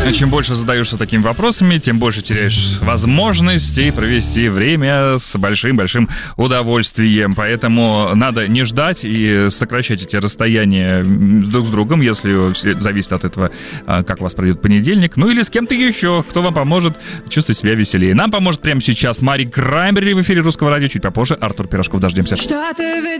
Чем больше задаешься такими вопросами, тем больше теряешь возможности провести время с большим-большим удовольствием. Поэтому надо не ждать и сокращать эти расстояния друг с другом, если зависит от этого, как у вас пройдет понедельник. Ну или с кем-то еще, кто вам поможет чувствовать себя веселее. Нам поможет прямо сейчас Мари Краймбрери в эфире Русского радио. Чуть попозже Артур Пирожков. Дождемся.